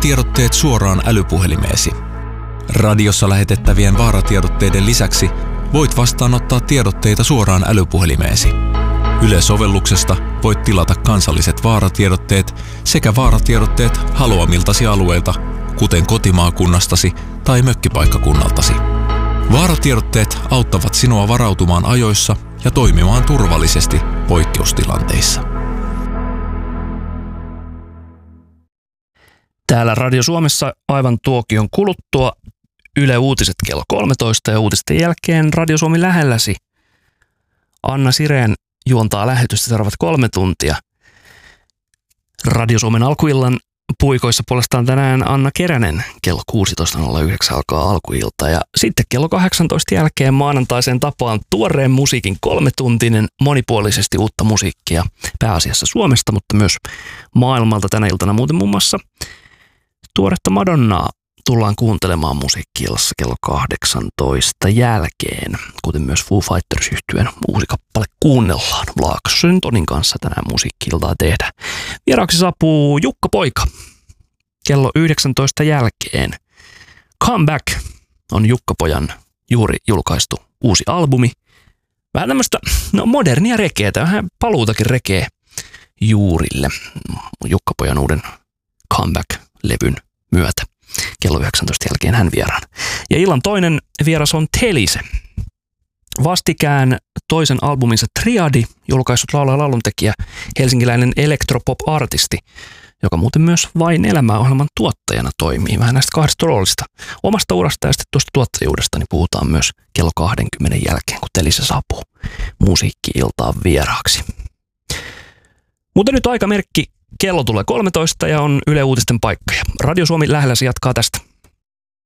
Vaaratiedotteet suoraan älypuhelimeesi. Radiossa lähetettävien vaaratiedotteiden lisäksi voit vastaanottaa tiedotteita suoraan älypuhelimeesi. Yle-sovelluksesta voit tilata kansalliset vaaratiedotteet sekä vaaratiedotteet haluamiltasi alueilta, kuten kotimaakunnastasi tai mökkipaikkakunnaltasi. Vaaratiedotteet auttavat sinua varautumaan ajoissa ja toimimaan turvallisesti poikkeustilanteissa. Täällä Radio Suomessa aivan tuokion kuluttua Yle Uutiset kello 13 ja uutisten jälkeen Radio Suomi lähelläsi. Anna Sireen juontaa lähetystä seuraavat 3 tuntia. Radio Suomen alkuillan puikoissa puolestaan tänään Anna Keränen kello 16.09 alkaa alkuilta ja sitten kello 18 jälkeen maanantaiseen tapaan tuoreen musiikin 3-tuntinen monipuolisesti uutta musiikkia pääasiassa Suomesta, mutta myös maailmalta tänä iltana muuten muun muassa tuoretta Madonnaa tullaan kuuntelemaan musiikki-illassa kello 18 jälkeen, kuten myös Foo Fighters-yhtyeen uusi kappale kuunnellaan. Laaksosen Tonin kanssa tänään musiikki-iltaa tehdään. Vieraaksi saapuu Jukka Poika kello 19 jälkeen. Come Back on Jukka Pojan juuri julkaistu uusi albumi. Vähän tämmöistä modernia rekeetä, vähän paluutakin rekeä juurille Jukka Pojan uuden Come Back-levyn myötä. Kello 19 jälkeen hän vieraan. Ja illan toinen vieras on Telise. Vastikään toisen albuminsa Triadi julkaissut laulaja lauluntekijä, helsinkiläinen elektropop-artisti, joka muuten myös Vain elämää -ohjelman tuottajana toimii. Vähän näistä 2 roolista. Omasta urasta ja sitten tuosta tuottajuudesta niin puhutaan myös kello 20 jälkeen, kun Telise saapuu musiikki-iltaan vieraaksi. Mutta nyt aikamerkki. Kello tulee 13 ja on Yle Uutisten paikka. Radio Suomi lähelläsi jatkaa tästä.